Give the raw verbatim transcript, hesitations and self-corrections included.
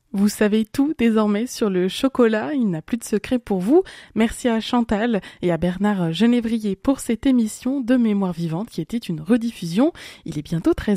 Vous savez tout désormais sur le chocolat, il n'a plus de secret pour vous. Merci à Chantal et à Bernard Genévrier pour cette émission de Mémoire vivante qui était une rediffusion. Il est bientôt treize heures.